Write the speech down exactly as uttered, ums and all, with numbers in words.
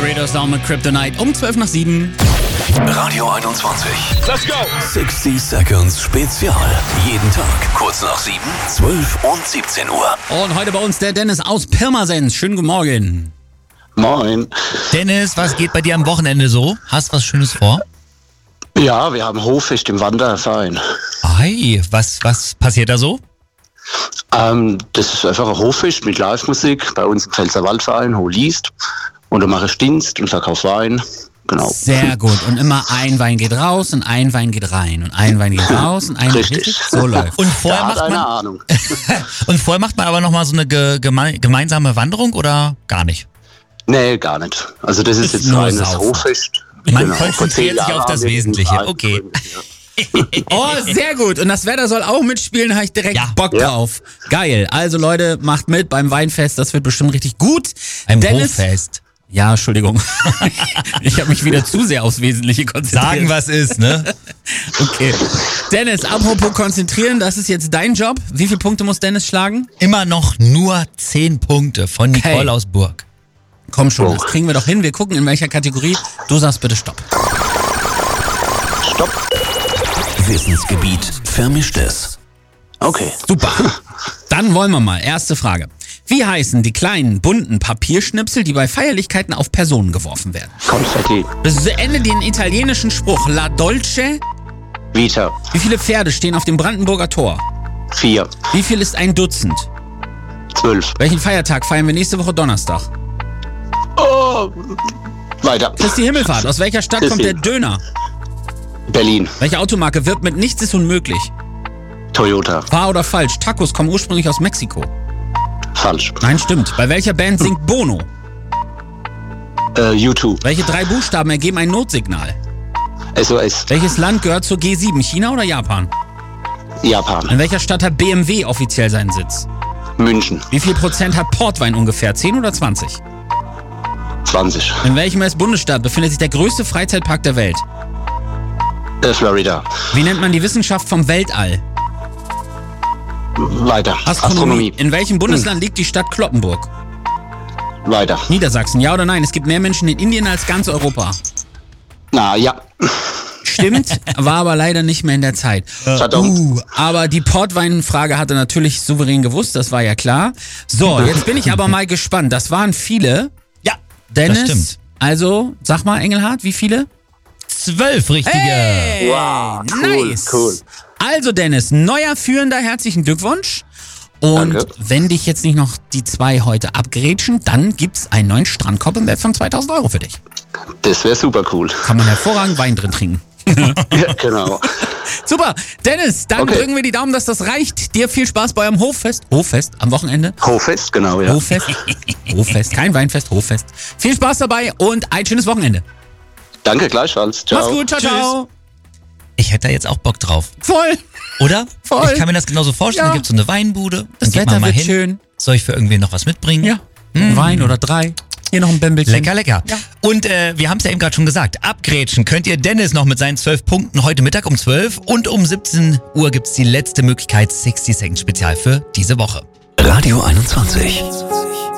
Radar Sound mit Kryptonite um zwölf nach sieben. Radio einundzwanzig. Let's go! sechzig Seconds Spezial. Jeden Tag kurz nach sieben, zwölf und siebzehn Uhr. Und heute bei uns der Dennis aus Pirmasens. Schönen guten Morgen. Moin. Dennis, was geht bei dir am Wochenende so? Hast was Schönes vor? Ja, wir haben Hoffest im Wanderverein. Ei, was, was passiert da so? Ähm, das ist einfach ein Hoffest mit Live-Musik bei uns im Pfälzerwaldverein, Hohlist. Und da mache ich Dienst und verkaufe Wein. Genau. Sehr gut. Und immer ein Wein geht raus und ein Wein geht rein. Und ein Wein geht raus und ein Wein Richtig. richtig. So läuft. Und vorher Da hat macht eine man Ahnung. und vorher macht man aber nochmal so eine ge geme gemeinsame Wanderung oder gar nicht? Nee, gar nicht. Also das ist, Ist jetzt nur reines Saufen. Hoffest. Man Genau. Vor konzentriert zehn sich auf Jahren das haben wir Wesentliche. diesen Okay. Verein gegründet, Oh, sehr gut. Und das Wetter soll auch mitspielen, habe ich direkt Ja. Bock Ja. drauf. Geil. Also Leute, macht mit beim Weinfest, das wird bestimmt richtig gut. Ein Dennis, Hoffest. Ja, Entschuldigung. Ich habe mich wieder zu sehr aufs Wesentliche konzentriert. Sagen, was ist, ne? Okay. Dennis, apropos konzentrieren, das ist jetzt dein Job. Wie viele Punkte muss Dennis schlagen? Immer noch nur zehn Punkte von Nicole Okay. aus Burg. Komm schon, Oh. das kriegen wir doch hin. Wir gucken, in welcher Kategorie. Du sagst bitte Stopp. Stopp. Wissensgebiet Vermischtes. Okay. Super. Dann wollen wir mal. Erste Frage. Wie heißen die kleinen, bunten Papierschnipsel, die bei Feierlichkeiten auf Personen geworfen werden? Konstantin. Beende den italienischen Spruch La Dolce. Vita. Wie viele Pferde stehen auf dem Brandenburger Tor? Vier. Wie viel ist ein Dutzend? Zwölf. Welchen Feiertag feiern wir nächste Woche Donnerstag? Oh. Weiter. Christi Himmelfahrt. Aus welcher Stadt Christi. kommt der Döner? Berlin. Welche Automarke wirbt mit Nichts ist unmöglich? Toyota. Wahr oder falsch? Tacos kommen ursprünglich aus Mexiko. Falsch. Nein, stimmt. Bei welcher Band singt Bono? Äh, U zwei. Welche drei Buchstaben ergeben ein Notsignal? S O S. Welches Land gehört zur G sieben? China oder Japan? Japan. In welcher Stadt hat B M W offiziell seinen Sitz? München. Wie viel Prozent hat Portwein ungefähr? zehn oder zwanzig? zwanzig. In welchem U S-Bundesstaat befindet sich der größte Freizeitpark der Welt? Äh, Florida. Wie nennt man die Wissenschaft vom Weltall? Weiter. Astronomie. In welchem Bundesland liegt die Stadt Cloppenburg? Weiter. Niedersachsen. Ja oder nein? Es gibt mehr Menschen in Indien als ganz Europa. Na ja. Stimmt, war aber leider nicht mehr in der Zeit. Verdammt. Uh, aber die Portweinfrage hat er natürlich souverän gewusst, das war ja klar. So, jetzt bin ich aber mal gespannt. Das waren viele. Ja, Dennis, das stimmt. also, sag mal, Engelhardt, wie viele? Zwölf richtige. Hey, Wow, cool, nice. cool. Also Dennis, neuer Führender, herzlichen Glückwunsch. Und Danke. wenn dich jetzt nicht noch die zwei heute abgrätschen, dann gibt's einen neuen Strandkorb im Wert von zweitausend Euro für dich. Das wäre super cool. Kann man hervorragend Wein drin trinken. Ja, genau. Super, Dennis, dann Okay. drücken wir die Daumen, dass das reicht. Dir viel Spaß bei eurem Hoffest. Hoffest am Wochenende. Hoffest, genau, ja. Hoffest. Hoffest, kein Weinfest, Hoffest. Viel Spaß dabei und ein schönes Wochenende. Danke, gleichfalls. Ciao. Mach's gut, ciao, Tschüss. ciao. Ich hätte da jetzt auch Bock drauf. Voll. Oder? Voll. Ich kann mir das genauso vorstellen. Ja. Da gibt's so eine Weinbude. Das Dann geht Wetter man mal wird hin. schön. Soll ich für irgendwen noch was mitbringen? Ja, ein Wein oder drei. Hier noch ein Bämbelchen. Lecker, lecker. Ja. Und äh, wir haben es ja eben gerade schon gesagt, abgrätschen könnt ihr Dennis noch mit seinen zwölf Punkten heute Mittag um zwölf und um siebzehn Uhr gibt's die letzte Möglichkeit sechzig Second Spezial für diese Woche. Radio einundzwanzig.